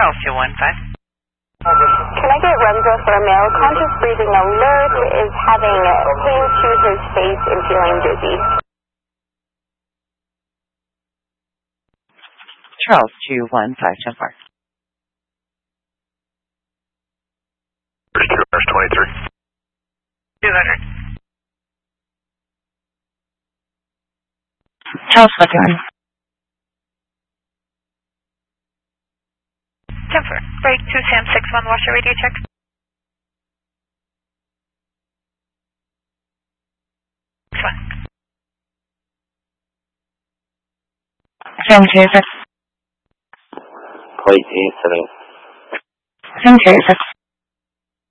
Charles 215. Can I get Remdro for a male? Conscious breathing alert, is having pain to his face and feeling dizzy. Charles 215, 10-4. 32 23. 200. Charles 41. 10-4. Break 2 Sam 6-1, washer radio check. Sam 26. Plate 87. Sam 26.